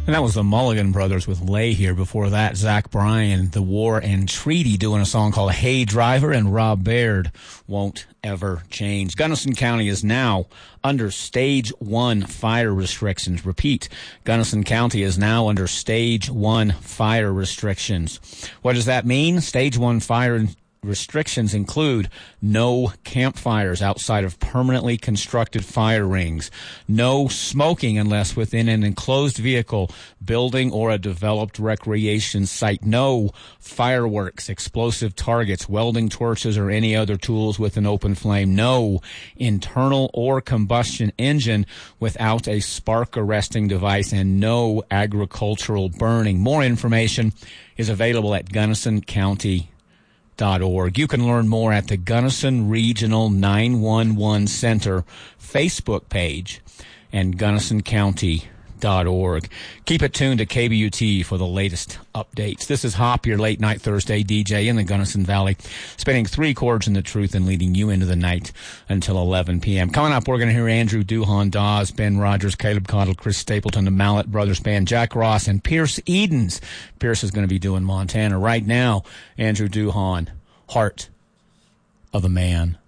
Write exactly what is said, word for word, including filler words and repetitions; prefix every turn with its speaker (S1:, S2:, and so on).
S1: And that was the Mulligan Brothers with Lay Here. Before that, Zach Bryan, The War and Treaty, doing a song called Hey Driver, and Rob Baird, Won't Ever Change. Gunnison County is now under Stage one fire restrictions. Repeat, Gunnison County is now under Stage one fire restrictions. What does that mean? Stage one fire restrictions include no campfires outside of permanently constructed fire rings, no smoking unless within an enclosed vehicle, building, or a developed recreation site, no fireworks, explosive targets, welding torches, or any other tools with an open flame, no internal or combustion engine without a spark arresting device, and no agricultural burning. More information is available at Gunnison County dot org. You can learn more at the Gunnison Regional nine one one Center Facebook page and Gunnison County dot org. Keep it tuned to K B U T for the latest updates. This is Hop, your late night Thursday D J in the Gunnison Valley, spinning three chords in the truth and leading you into the night until eleven p.m. Coming up, we're going to hear Andrew Duhon, Dawes, Ben Rogers, Caleb Cottle, Chris Stapleton, the Mallet Brothers Band, Jack Ross, and Pierce Edens. Pierce is going to be doing Montana right now. Andrew Duhon, Heart of a Man.